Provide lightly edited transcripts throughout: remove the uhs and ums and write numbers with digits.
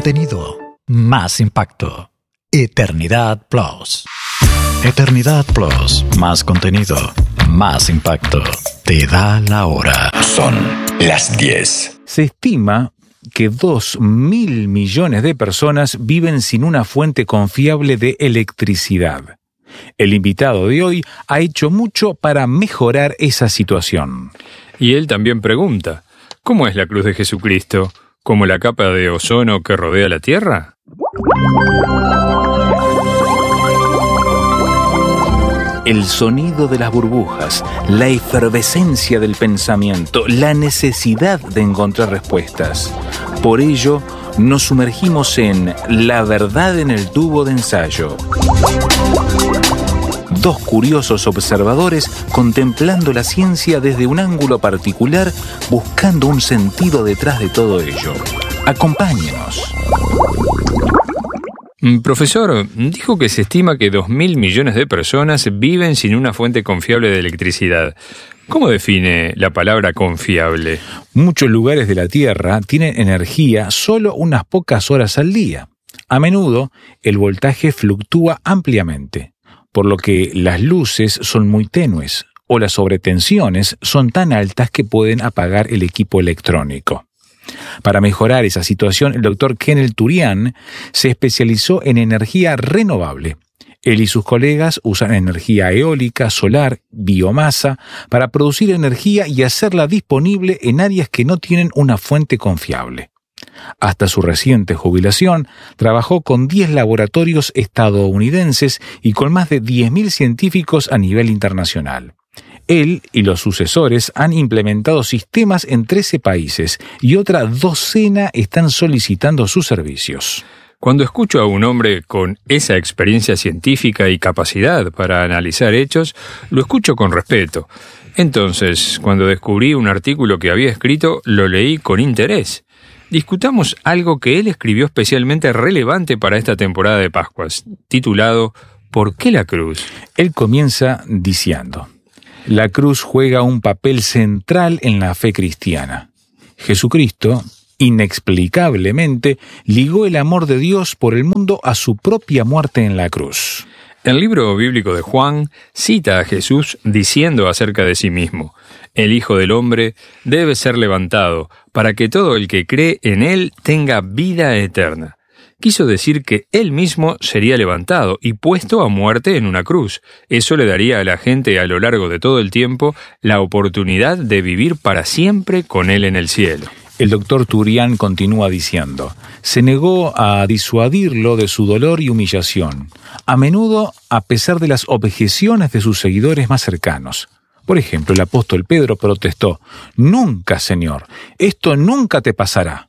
contenido, más impacto. Eternidad Plus. Eternidad Plus, más contenido, más impacto. Te da la hora. Son las 10. Se estima que 2.000 millones de personas viven sin una fuente confiable de electricidad. El invitado de hoy ha hecho mucho para mejorar esa situación. Y él también pregunta, ¿cómo es la cruz de Jesucristo? ¿Como la capa de ozono que rodea la Tierra? El sonido de las burbujas, la efervescencia del pensamiento, la necesidad de encontrar respuestas. Por ello, nos sumergimos en La verdad en el tubo de ensayo. Dos curiosos observadores contemplando la ciencia desde un ángulo particular, buscando un sentido detrás de todo ello. Acompáñenos. Profesor, dijo que se estima que 2.000 millones de personas viven sin una fuente confiable de electricidad. ¿Cómo define la palabra confiable? Muchos lugares de la Tierra tienen energía solo unas pocas horas al día. A menudo, el voltaje fluctúa ampliamente, por lo que las luces son muy tenues o las sobretensiones son tan altas que pueden apagar el equipo electrónico. Para mejorar esa situación, el doctor Kenneth Turian se especializó en energía renovable. Él y sus colegas usan energía eólica, solar, biomasa para producir energía y hacerla disponible en áreas que no tienen una fuente confiable. Hasta su reciente jubilación, trabajó con 10 laboratorios estadounidenses y con más de 10.000 científicos a nivel internacional. Él y los sucesores han implementado sistemas en 13 países y otra docena están solicitando sus servicios. Cuando escucho a un hombre con esa experiencia científica y capacidad para analizar hechos, lo escucho con respeto. Entonces, cuando descubrí un artículo que había escrito, lo leí con interés. Discutamos algo que él escribió especialmente relevante para esta temporada de Pascuas, titulado ¿Por qué la cruz? Él comienza diciendo: la cruz juega un papel central en la fe cristiana. Jesucristo, inexplicablemente, ligó el amor de Dios por el mundo a su propia muerte en la cruz. El libro bíblico de Juan cita a Jesús diciendo acerca de sí mismo: el Hijo del Hombre debe ser levantado para que todo el que cree en él tenga vida eterna. Quiso decir que él mismo sería levantado y puesto a muerte en una cruz. Eso le daría a la gente a lo largo de todo el tiempo la oportunidad de vivir para siempre con él en el cielo. El doctor Turian continúa diciendo: se negó a disuadirlo de su dolor y humillación, a menudo a pesar de las objeciones de sus seguidores más cercanos. Por ejemplo, el apóstol Pedro protestó: «Nunca, Señor, esto nunca te pasará».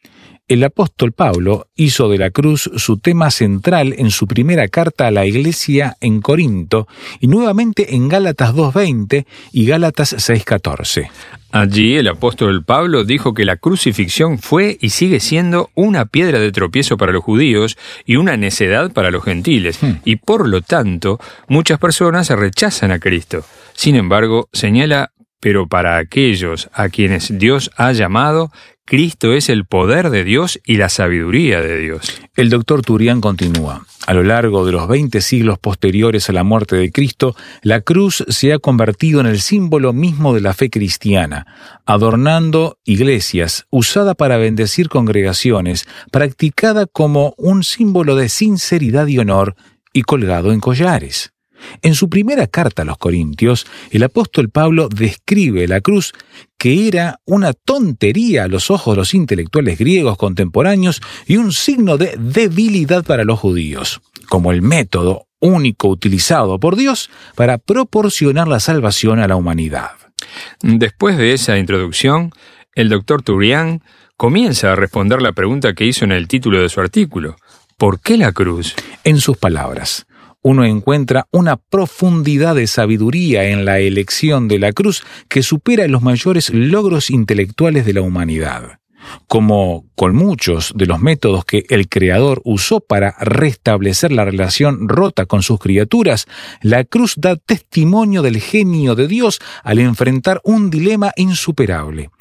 El apóstol Pablo hizo de la cruz su tema central en su primera carta a la iglesia en Corinto y nuevamente en Gálatas 2:20 y Gálatas 6:14. Allí el apóstol Pablo dijo que la crucifixión fue y sigue siendo una piedra de tropiezo para los judíos y una necedad para los gentiles, y por lo tanto muchas personas rechazan a Cristo. Sin embargo, señala: pero para aquellos a quienes Dios ha llamado, Cristo es el poder de Dios y la sabiduría de Dios. El doctor Turian continúa: a lo largo de los 20 siglos posteriores a la muerte de Cristo, la cruz se ha convertido en el símbolo mismo de la fe cristiana, adornando iglesias, usada para bendecir congregaciones, practicada como un símbolo de sinceridad y honor y colgado en collares. En su primera carta a los Corintios, el apóstol Pablo describe la cruz, que era una tontería a los ojos de los intelectuales griegos contemporáneos y un signo de debilidad para los judíos, como el método único utilizado por Dios para proporcionar la salvación a la humanidad. Después de esa introducción, el doctor Turian comienza a responder la pregunta que hizo en el título de su artículo: ¿por qué la cruz? En sus palabras, uno encuentra una profundidad de sabiduría en la elección de la cruz que supera los mayores logros intelectuales de la humanidad. Como con muchos de los métodos que el Creador usó para restablecer la relación rota con sus criaturas, la cruz da testimonio del genio de Dios al enfrentar un dilema insuperable: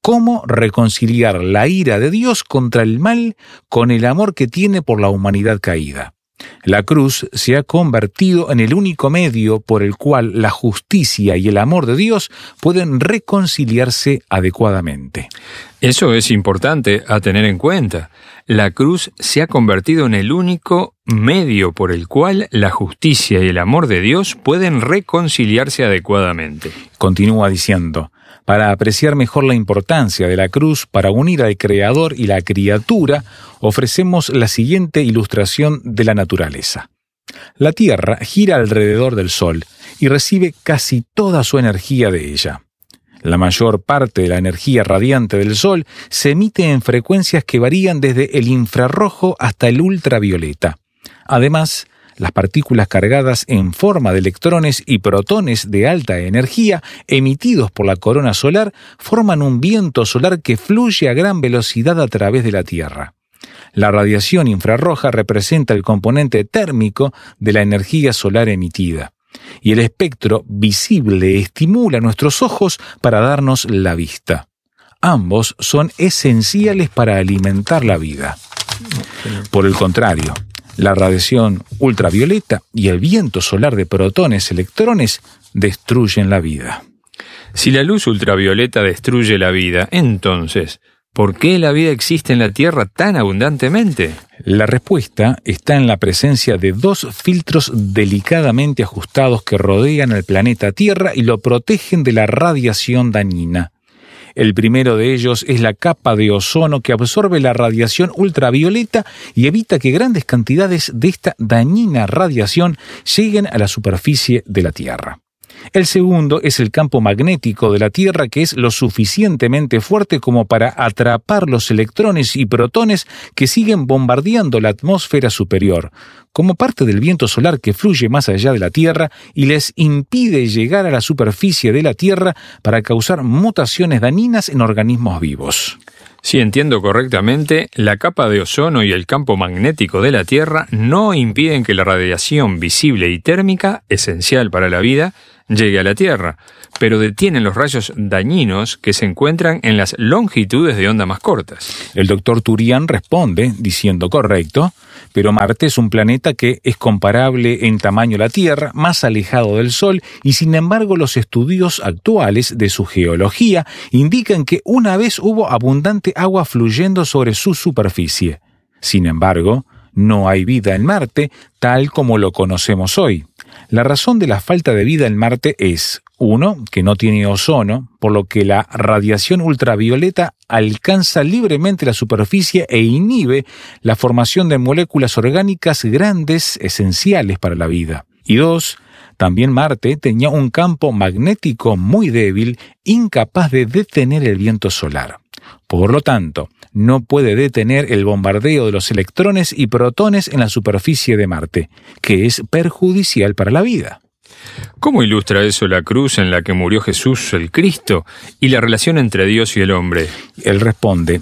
cómo reconciliar la ira de Dios contra el mal con el amor que tiene por la humanidad caída. La cruz se ha convertido en el único medio por el cual la justicia y el amor de Dios pueden reconciliarse adecuadamente. Eso es importante a tener en cuenta. La cruz se ha convertido en el único medio por el cual la justicia y el amor de Dios pueden reconciliarse adecuadamente. Continúa diciendo: para apreciar mejor la importancia de la cruz para unir al Creador y la criatura, ofrecemos la siguiente ilustración de la naturaleza. La Tierra gira alrededor del Sol y recibe casi toda su energía de ella. La mayor parte de la energía radiante del Sol se emite en frecuencias que varían desde el infrarrojo hasta el ultravioleta. Además, las partículas cargadas en forma de electrones y protones de alta energía emitidos por la corona solar forman un viento solar que fluye a gran velocidad a través de la Tierra. La radiación infrarroja representa el componente térmico de la energía solar emitida, y el espectro visible estimula nuestros ojos para darnos la vista. Ambos son esenciales para alimentar la vida. Por el contrario, la radiación ultravioleta y el viento solar de protones y electrones destruyen la vida. Si la luz ultravioleta destruye la vida, entonces, ¿por qué la vida existe en la Tierra tan abundantemente? La respuesta está en la presencia de dos filtros delicadamente ajustados que rodean al planeta Tierra y lo protegen de la radiación dañina. El primero de ellos es la capa de ozono que absorbe la radiación ultravioleta y evita que grandes cantidades de esta dañina radiación lleguen a la superficie de la Tierra. El segundo es el campo magnético de la Tierra, que es lo suficientemente fuerte como para atrapar los electrones y protones que siguen bombardeando la atmósfera superior, como parte del viento solar que fluye más allá de la Tierra y les impide llegar a la superficie de la Tierra para causar mutaciones dañinas en organismos vivos. Si entiendo correctamente, la capa de ozono y el campo magnético de la Tierra no impiden que la radiación visible y térmica, esencial para la vida, llegue a la Tierra, pero detienen los rayos dañinos que se encuentran en las longitudes de onda más cortas. El doctor Turian responde diciendo: correcto, pero Marte es un planeta que es comparable en tamaño a la Tierra, más alejado del Sol, y sin embargo los estudios actuales de su geología indican que una vez hubo abundante agua fluyendo sobre su superficie. Sin embargo, no hay vida en Marte tal como lo conocemos hoy. La razón de la falta de vida en Marte es, 1, que no tiene ozono, por lo que la radiación ultravioleta alcanza libremente la superficie e inhibe la formación de moléculas orgánicas grandes esenciales para la vida. Y 2, también Marte tenía un campo magnético muy débil, incapaz de detener el viento solar. Por lo tanto, no puede detener el bombardeo de los electrones y protones en la superficie de Marte, que es perjudicial para la vida. ¿Cómo ilustra eso la cruz en la que murió Jesús el Cristo y la relación entre Dios y el hombre? Él responde: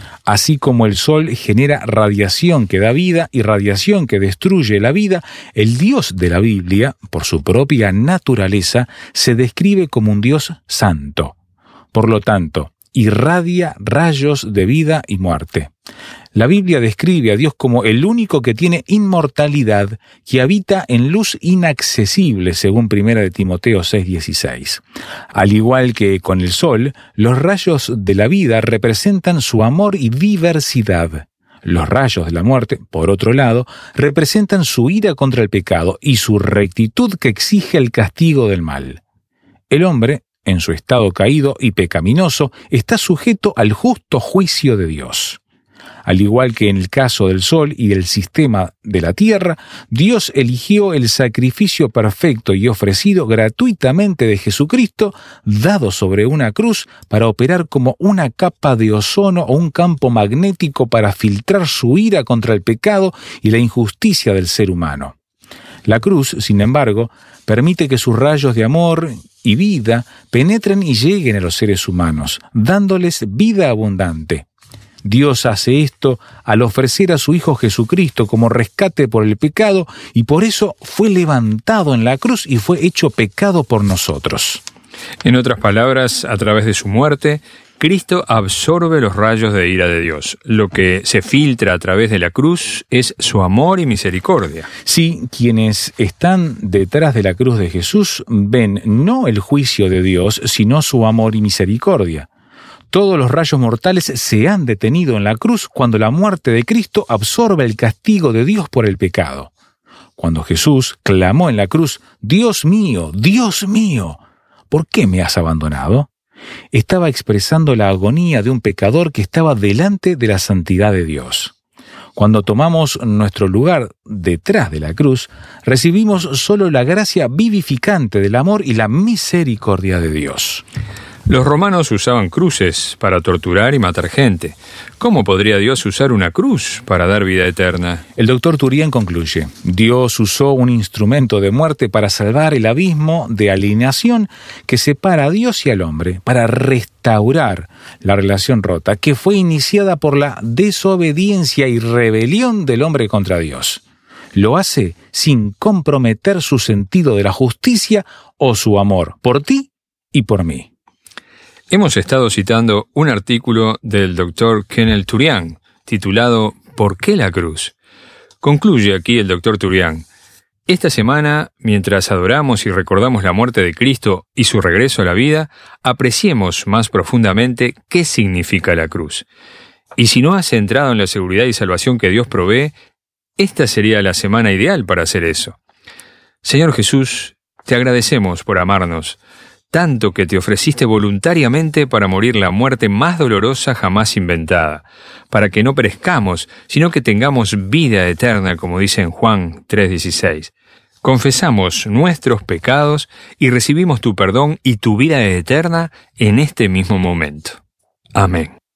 así como el Sol genera radiación que da vida y radiación que destruye la vida, el Dios de la Biblia, por su propia naturaleza, se describe como un Dios santo. Por lo tanto, irradia rayos de vida y muerte. La Biblia describe a Dios como el único que tiene inmortalidad, que habita en luz inaccesible, según 1 Timoteo 6:16. Al igual que con el Sol, los rayos de la vida representan su amor y diversidad. Los rayos de la muerte, por otro lado, representan su ira contra el pecado y su rectitud que exige el castigo del mal. El hombre, en su estado caído y pecaminoso, está sujeto al justo juicio de Dios. Al igual que en el caso del Sol y del sistema de la Tierra, Dios eligió el sacrificio perfecto y ofrecido gratuitamente de Jesucristo, dado sobre una cruz, para operar como una capa de ozono o un campo magnético para filtrar su ira contra el pecado y la injusticia del ser humano. La cruz, sin embargo, permite que sus rayos de amor y vida penetren y lleguen a los seres humanos, dándoles vida abundante. Dios hace esto al ofrecer a su Hijo Jesucristo como rescate por el pecado, y por eso fue levantado en la cruz y fue hecho pecado por nosotros. En otras palabras, a través de su muerte, Cristo absorbe los rayos de ira de Dios. Lo que se filtra a través de la cruz es su amor y misericordia. Sí, quienes están detrás de la cruz de Jesús ven no el juicio de Dios, sino su amor y misericordia. Todos los rayos mortales se han detenido en la cruz cuando la muerte de Cristo absorbe el castigo de Dios por el pecado. Cuando Jesús clamó en la cruz, Dios mío, ¿por qué me has abandonado?, estaba expresando la agonía de un pecador que estaba delante de la santidad de Dios. Cuando tomamos nuestro lugar detrás de la cruz, recibimos solo la gracia vivificante del amor y la misericordia de Dios. Los romanos usaban cruces para torturar y matar gente. ¿Cómo podría Dios usar una cruz para dar vida eterna? El doctor Turian concluye: Dios usó un instrumento de muerte para salvar el abismo de alienación que separa a Dios y al hombre, para restaurar la relación rota que fue iniciada por la desobediencia y rebelión del hombre contra Dios. Lo hace sin comprometer su sentido de la justicia o su amor por ti y por mí. Hemos estado citando un artículo del Dr. Kenneth Turian, titulado ¿Por qué la cruz? Concluye aquí el Dr. Turian: esta semana, mientras adoramos y recordamos la muerte de Cristo y su regreso a la vida, apreciemos más profundamente qué significa la cruz. Y si no has entrado en la seguridad y salvación que Dios provee, esta sería la semana ideal para hacer eso. Señor Jesús, te agradecemos por amarnos, tanto que te ofreciste voluntariamente para morir la muerte más dolorosa jamás inventada, para que no perezcamos, sino que tengamos vida eterna, como dice en Juan 3:16. Confesamos nuestros pecados y recibimos tu perdón y tu vida eterna en este mismo momento. Amén.